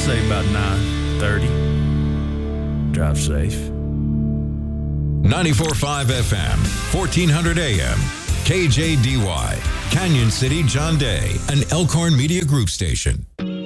say about 9:30. Drive safe. 94.5 FM, 1400 AM, KJDY, Canyon City, John Day, an Elkhorn Media Group station.